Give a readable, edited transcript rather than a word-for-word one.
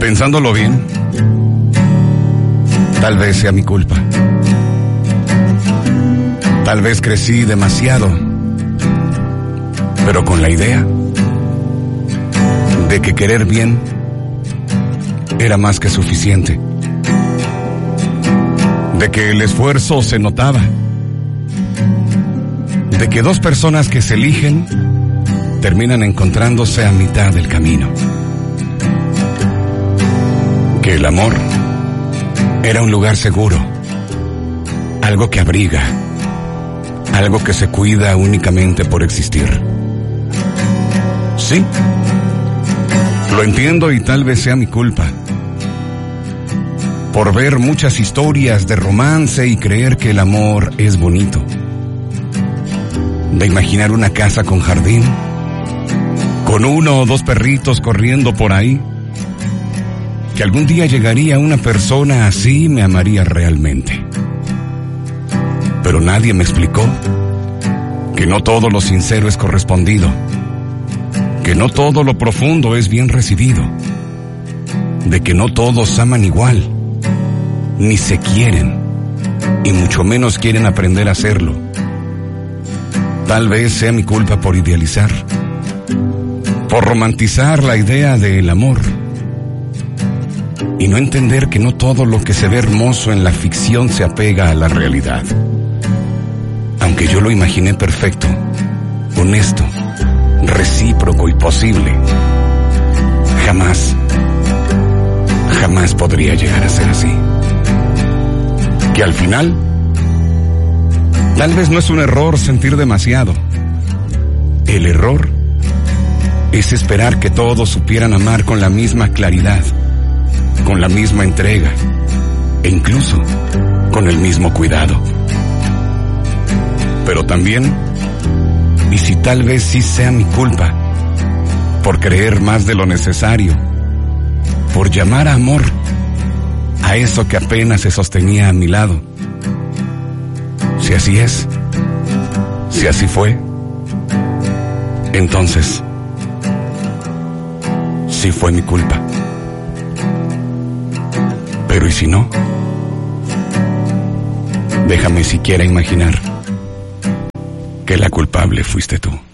Pensándolo bien, tal vez sea mi culpa. Tal vez crecí demasiado, pero con la idea de que querer bien era más que suficiente. De que el esfuerzo se notaba. De que dos personas que se eligen terminan encontrándose a mitad del camino. Que el amor era un lugar seguro, algo que abriga, algo que se cuida únicamente por existir. Sí, lo entiendo y tal vez sea mi culpa. Por ver muchas historias de romance y creer que el amor es bonito. De imaginar una casa con jardín, con uno o dos perritos corriendo por ahí. Que algún día llegaría una persona así y me amaría realmente. Pero nadie me explicó que no todo lo sincero es correspondido, que no todo lo profundo es bien recibido, de que no todos aman igual, ni se quieren, y mucho menos quieren aprender a hacerlo. Tal vez sea mi culpa por idealizar, por romantizar la idea del amor, y no entender que no todo lo que se ve hermoso en la ficción se apega a la realidad. Aunque yo lo imaginé perfecto, honesto, recíproco y posible, jamás podría llegar a ser así. Que al final, tal vez no es un error sentir demasiado. El error es esperar que todos supieran amar con la misma claridad, con la misma entrega e incluso con el mismo cuidado. Pero también, y si tal vez sí sea mi culpa, por creer más de lo necesario, por llamar a amor a eso que apenas se sostenía a mi lado. Si así es, si así fue, entonces sí fue mi culpa. Pero ¿y si no? Déjame siquiera imaginar que la culpable fuiste tú.